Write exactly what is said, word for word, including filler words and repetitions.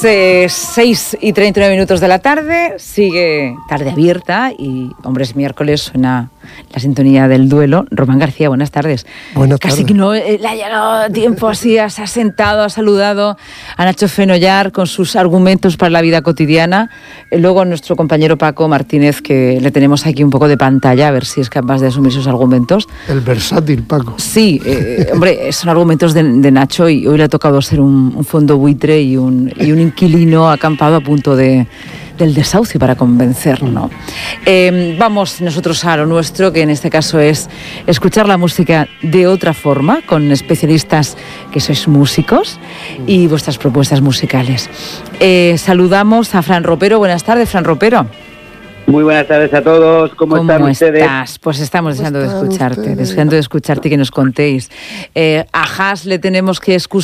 eh, seis y treinta y nueve minutos de la tarde, sigue Tarde Abierta y, hombre, es miércoles, suena la sintonía del duelo. Román García, buenas tardes. Buenas Casi tardes. que no eh, le ha llegado tiempo así, se ha sentado, ha saludado a Nacho Fenollar con sus argumentos para la vida cotidiana. Eh, luego a nuestro compañero Paco Martínez, que le tenemos aquí un poco de pantalla, a ver si es capaz de asumir sus argumentos. El versátil Paco. Sí, eh, hombre, son argumentos de, de Nacho y hoy le ha tocado ser un, un fondo buitre y un, y un inquilino acampado a punto de, del desahucio para convencerlo, ¿no? Eh, vamos nosotros a lo nuestro, que en este caso es escuchar la música de otra forma, con especialistas que sois músicos y vuestras propuestas musicales. Eh, saludamos a Fran Ropero. Buenas tardes, Fran Ropero. Muy buenas tardes a todos. ¿Cómo, ¿Cómo están ustedes? estás? Pues estamos deseando de escucharte, ustedes? deseando de escucharte y que nos contéis. Eh, a Haas le tenemos que excusar